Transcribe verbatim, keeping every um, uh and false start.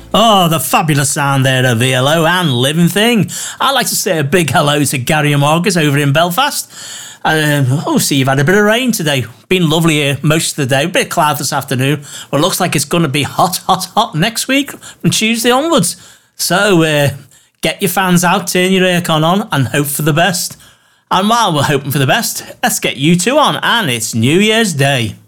Oh, the fabulous sound there of V L O and Living Thing. I'd like to say a big hello to Gary and Marcus over in Belfast. Um, oh, see, you've had a bit of rain today. Been lovely here most of the day. A bit of cloud this afternoon. Well, looks like it's going to be hot, hot, hot next week from Tuesday onwards. So, uh, get your fans out, turn your aircon on and hope for the best. And while we're hoping for the best, let's get you two on, and it's New Year's Day.